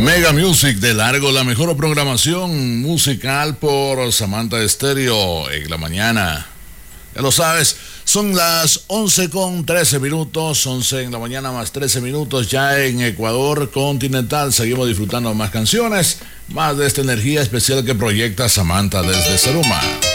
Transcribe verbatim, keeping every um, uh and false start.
Mega Music, de largo la mejor programación musical por Samantha Estéreo en la mañana. Ya lo sabes, son las once con trece minutos, once en la mañana más trece minutos ya en Ecuador continental. Seguimos disfrutando más canciones, más de esta energía especial que proyecta Samantha desde Seruma.